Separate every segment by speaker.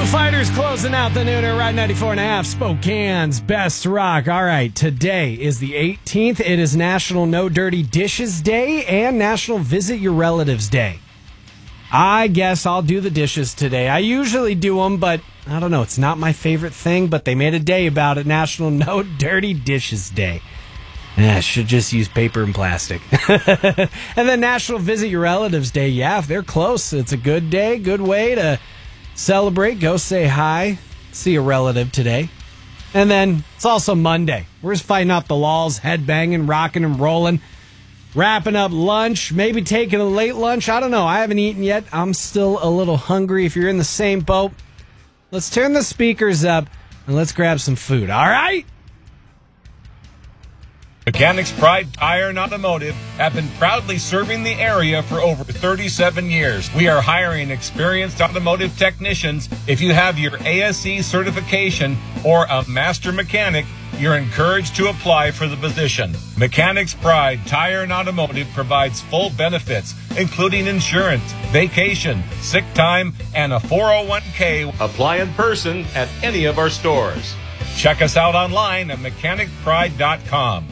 Speaker 1: Foo Fighters closing out the nooner, Ride 94.5, Spokane's best rock. All right, today is the 18th. It is National No Dirty Dishes Day and National Visit Your Relatives Day. I guess I'll do the dishes today. I usually do them, but I don't know. It's not my favorite thing, but they made a day about it, National No Dirty Dishes Day. I should just use paper and plastic. And then National Visit Your Relatives Day. Yeah, if they're close, it's a good day, good way to celebrate. Go say hi, see a relative today. And then it's also Monday. We're just fighting out the laws, headbanging, rocking and rolling, wrapping up lunch, maybe taking a late lunch. I don't know. I haven't eaten yet. I'm still a little hungry. If you're in the same boat, let's turn the speakers up and let's grab some food. All right?
Speaker 2: Mechanics Pride Tire and Automotive have been proudly serving the area for over 37 years. We are hiring experienced automotive technicians. If you have your ASE certification or a master mechanic, you're encouraged to apply for the position. Mechanics Pride Tire and Automotive provides full benefits, including insurance, vacation, sick time, and a 401k. Apply in person at any of our stores. Check us out online at mechanicpride.com.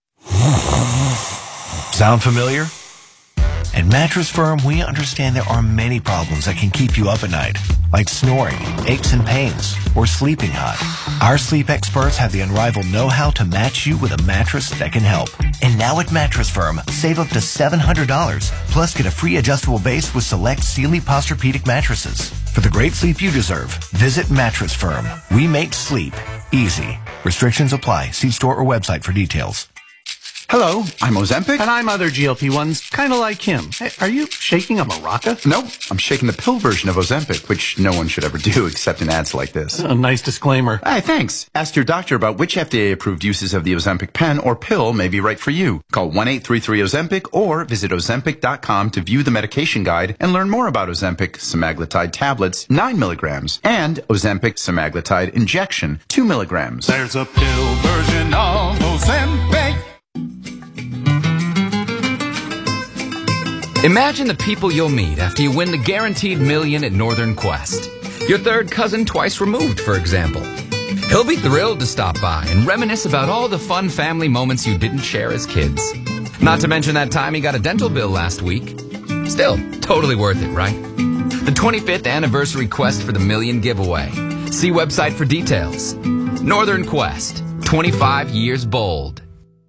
Speaker 3: Sound familiar? At Mattress Firm, we understand there are many problems that can keep you up at night, like snoring, aches and pains, or sleeping hot. Our sleep experts have the unrivaled know-how to match you with a mattress that can help. And now at Mattress Firm, save up to $700, plus get a free adjustable base with select Sealy Posturepedic mattresses. For the great sleep you deserve, visit Mattress Firm. We make sleep easy. Restrictions apply. See store or website for details.
Speaker 4: Hello, I'm Ozempic.
Speaker 5: And I'm other GLP-1s, kind of like him. Hey, are you shaking a maraca?
Speaker 4: No, I'm shaking the pill version of Ozempic, which no one should ever do except in ads like this.
Speaker 5: A nice disclaimer.
Speaker 4: Hey, thanks. Ask your doctor about which FDA-approved uses of the Ozempic pen or pill may be right for you. Call 1-833-OZEMPIC or visit Ozempic.com to view the medication guide and learn more about Ozempic semaglutide tablets, 9 milligrams, and Ozempic semaglutide injection, 2 milligrams.
Speaker 6: There's a pill version of Ozempic.
Speaker 7: Imagine the people you'll meet after you win the Guaranteed Million at Northern Quest. Your third cousin twice removed, for example. He'll be thrilled to stop by and reminisce about all the fun family moments you didn't share as kids. Not to mention that time he got a dental bill last week. Still, totally worth it, right? The 25th anniversary quest for the Million giveaway. See website for details. Northern Quest, 25 years bold.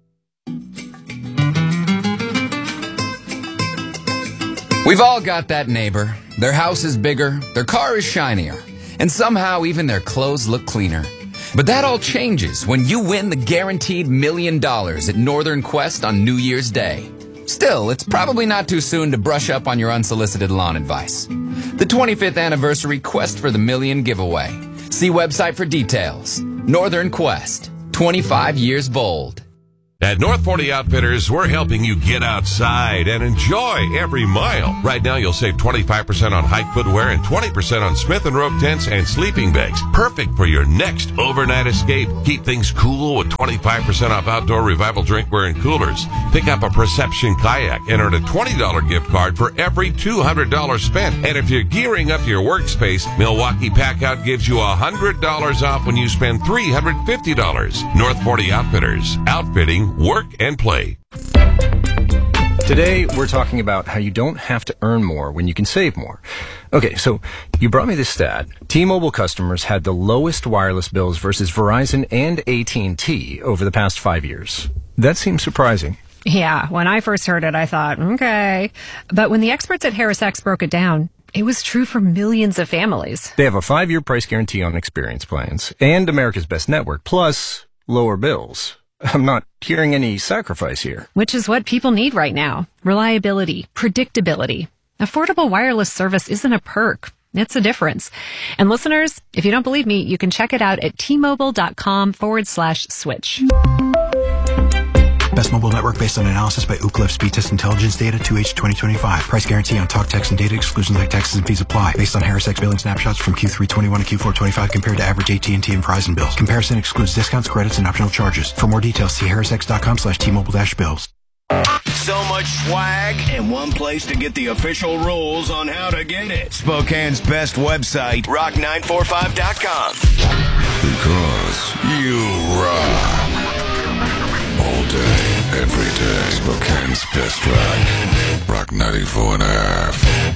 Speaker 7: We've all got that neighbor. Their house is bigger, their car is shinier, and somehow even their clothes look cleaner. But that all changes when you win the Guaranteed $1 million at Northern Quest on New Year's Day. Still, it's probably not too soon to brush up on your unsolicited lawn advice. The 25th anniversary Quest for the Million giveaway. See website for details. Northern Quest, 25 years bold.
Speaker 8: At North 40 Outfitters, we're helping you get outside and enjoy every mile. Right now, you'll save 25% on hike footwear and 20% on Smith & Roke tents and sleeping bags. Perfect for your next overnight escape. Keep things cool with 25% off outdoor Revival drinkware and coolers. Pick up a Perception kayak and earn a $20 gift card for every $200 spent. And if you're gearing up your workspace, Milwaukee Packout gives you $100 off when you spend $350. North 40 Outfitters. Outfitting, work, and play.
Speaker 9: Today, we're talking about how you don't have to earn more when you can save more. Okay, so you brought me this stat. T-Mobile customers had the lowest wireless bills versus Verizon and AT&T over the past 5 years. That seems surprising.
Speaker 10: Yeah, when I first heard it, I thought, okay. But when the experts at HarrisX broke it down, it was true for millions of families.
Speaker 9: They have a 5-year price guarantee on experience plans and America's Best Network, plus lower bills. I'm not hearing any sacrifice here.
Speaker 10: Which is what people need right now. Reliability, predictability. Affordable wireless service isn't a perk. It's a difference. And listeners, if you don't believe me, you can check it out at tmobile.com/switch.
Speaker 11: Best mobile network based on analysis by Ookla Speed Test Intelligence Data 2H 2025. Price guarantee on talk, text, and data. Exclusions like taxes and fees apply. Based on HarrisX billing snapshots from Q3 21 to Q4 25 compared to average AT&T and Verizon bills. Comparison excludes discounts, credits, and optional charges. For more details, see harrisx.com/T-Mobile-bills.
Speaker 3: So much
Speaker 12: much swag and one place to get the official rules on how to get it. Spokane's best website, rock945.com.
Speaker 13: Because you rock. All day, every day. Spokane's best rock. Rock 94.5.